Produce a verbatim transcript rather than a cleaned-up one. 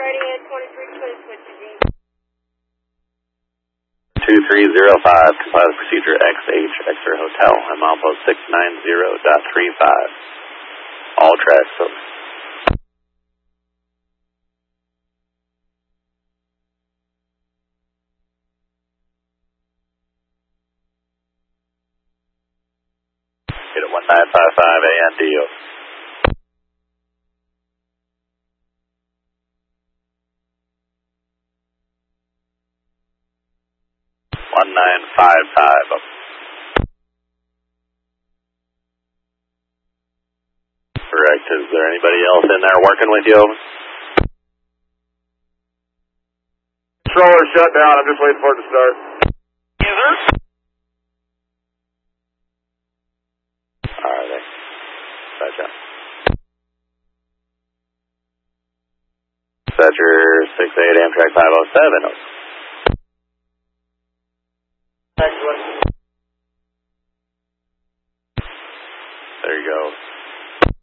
ready at twenty-three, please switch to G. two three zero five, comply with procedure X H, X-ray Hotel, and milepost six nine zero point three five. All tracks, folks. Get it one nine five five A N D O. one nine five five. Correct. Is there anybody else in there working with you? Controller shut down. I'm just waiting for it to start. Yes, sir. All right, then. Gotcha. Dispatcher six eight Amtrak five oh seven. There you go.